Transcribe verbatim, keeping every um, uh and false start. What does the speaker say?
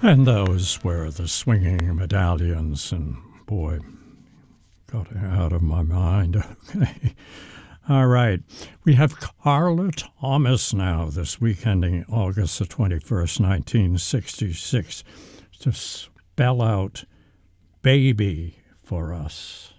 And those were the Swinging Medallions, and boy, got it out of my mind. Okay. All right. We have Carla Thomas now, this week ending August the twenty-first, nineteen sixty-six, to spell out baby for us.